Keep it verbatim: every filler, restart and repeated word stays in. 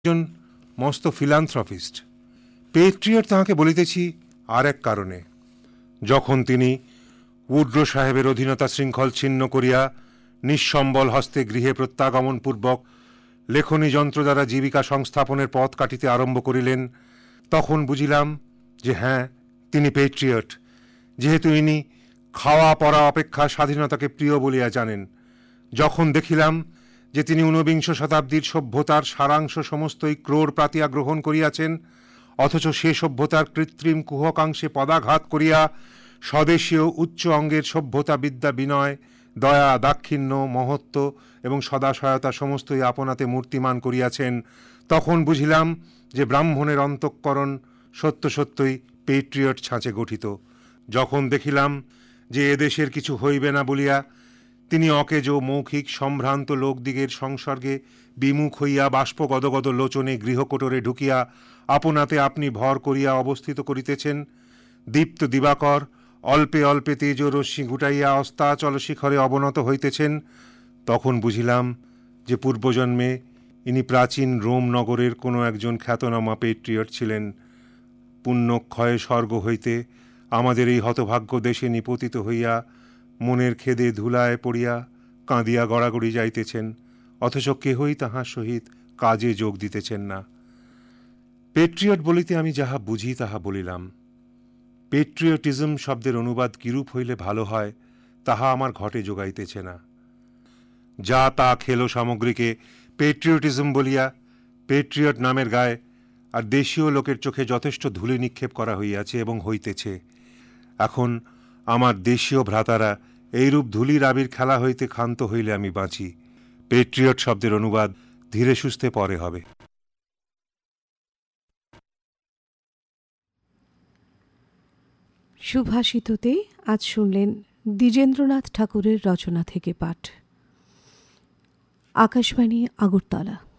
একজন মস্ত philanthropist. Patriot তাহাকে বলিতেছি আর এক কারণে। যখন তিনি উড্রো সাহেবের অধীনতা শৃঙ্খল ছিন্ন করিয়া নিঃসম্বল হস্তে গৃহে প্রত্যাগমনপূর্বক লেখনী যন্ত্র দ্বারা জীবিকা সংস্থাপনের পথ কাটিতে আরম্ভ করিলেন, তখন বুঝিলাম যে হ্যাঁ, তিনি পেট্রিয়ট, যেহেতু ইনি খাওয়া পড়া অপেক্ষা স্বাধীনতাকে প্রিয় বলিয়া জানেন। যখন দেখিলাম যে তিনি ঊনবিংশ শতাব্দীর সভ্যতার সারাংশ সমস্তই ক্রোড় প্রাতিয়া গ্রহণ করিয়াছেন, অথচ সে সভ্যতার কৃত্রিম কুহকাংশে পদাঘাত করিয়া স্বদেশীয় উচ্চ অঙ্গের সভ্যতা বিদ্যা বিনয় দয়া দাক্ষিণ্য মহত্ব এবং সদাশয়তা সমস্তই আপনাতে মূর্তিমান করিয়াছেন, তখন বুঝিলাম যে ব্রাহ্মণের অন্তঃকরণ সত্য সত্যই পেট্রিয়ট ছাঁচে গঠিত। যখন দেখিলাম যে এদেশের কিছু হইবে না বলিয়া তিনি অকেজ মৌখিক সম্ভ্রান্ত লোকদিগের সংসর্গে বিমুখ হইয়া বাষ্প গদগদ লোচনে গৃহকোটরে ঢুকিয়া আপনাতে আপনি ভর করিয়া অবস্থিত করিতেছেন, দীপ্ত দিবাকর অল্পে অল্পে তেজরশ্মি ঘুটাইয়া অস্তাচল শিখরে অবনত হইতেছেন, তখন বুঝিলাম যে পূর্বজন্মে ইনি প্রাচীন রোম নগরের কোনো একজন খ্যাতনামা পেট্রিয়ট ছিলেন। পুণ্যক্ষয়ে স্বর্গ হইতে আমাদের এই হতভাগ্য দেশে নিপতিত হইয়া মনের খেদে ধুলায় পড়িয়া কাঁদিয়া গড়াগড়ি যাইতেছেন, অথচ কেহই তাহার সহিত কাজে যোগ দিতেছেন না। পেট্রিয়ট বলিতে আমি যাহা বুঝি তাহা বলিলাম। পেট্রিয়টিজম শব্দের অনুবাদ কিরূপ হইলে ভালো হয় তাহা আমার ঘটে যোগাইতেছে না। যা তা খেলো সামগ্রীকে পেট্রিয়টিজম বলিয়া পেট্রিয়ট নামের গায়ে আর দেশীয় লোকের চোখে যথেষ্ট ধূলি নিক্ষেপ করা হইয়াছে এবং হইতেছে। এখন আমার দেশীয় ভ্রাতারা এইরূপ ধূলির আবির খেলা হইতে ক্ষান্ত হইলে আমি বাঁচি। পেট্রিয়ট শব্দের অনুবাদ ধীরে সুস্থে পরে হবে। সুভাষিততে আজ শুনলেন দ্বিজেন্দ্রনাথ ঠাকুরের রচনা থেকে পাঠ। আকাশবাণী আগরতলা।